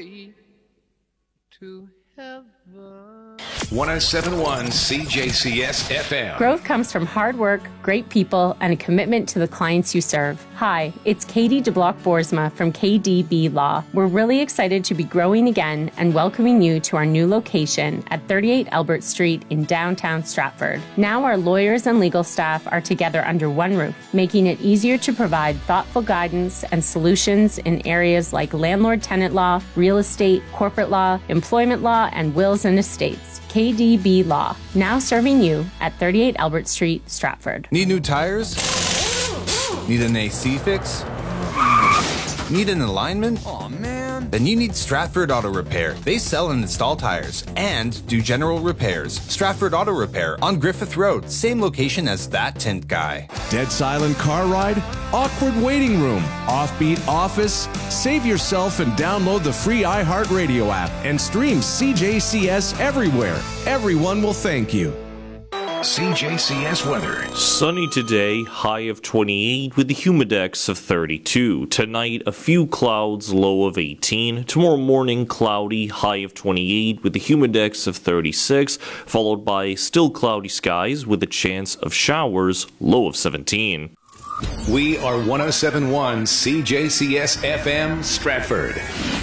way to heaven. 107.1 CJCS FM. Growth comes from hard work, great people, and a commitment to the clients you serve. Hi, it's Katie DeBlock-Boersma from KDB Law. We're really excited to be growing again and welcoming you to our new location at 38 Albert Street in downtown Stratford. Now our lawyers and legal staff are together under one roof, making it easier to provide thoughtful guidance and solutions in areas like landlord-tenant law, real estate, corporate law, employment law, and wills and estates. KDB Law, now serving you at 38 Albert Street, Stratford. Need new tires? Need an AC fix? Need an alignment? Aw, man. Then you need Stratford Auto Repair. They sell and install tires and do general repairs. Stratford Auto Repair on Griffith Road, same location as that tint guy. Dead silent car ride? Awkward waiting room? Offbeat office? Save yourself and download the free iHeartRadio app and stream CJCS everywhere. Everyone will thank you. CJCS weather. Sunny today, high of 28 with the humidex of 32. Tonight, a few clouds, low of 18. Tomorrow morning, cloudy, high of 28 with the humidex of 36, followed by still cloudy skies with a chance of showers, low of 17. We are 107.1 CJCS FM Stratford.